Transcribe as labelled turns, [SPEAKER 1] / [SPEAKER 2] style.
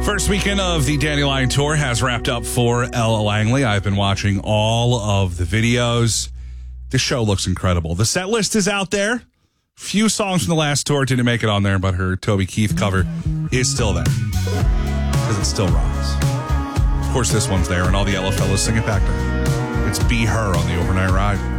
[SPEAKER 1] First weekend of the Dandelion Tour has wrapped up for Ella Langley. I've been watching all of the videos. The show looks incredible. The set list is out there. Few songs from the last tour didn't make it on there, but her Toby Keith cover is still there because it still rocks. Of course, this one's there, and all the Ella fellows sing it back to her. It's Be Her on the Overnight Ride.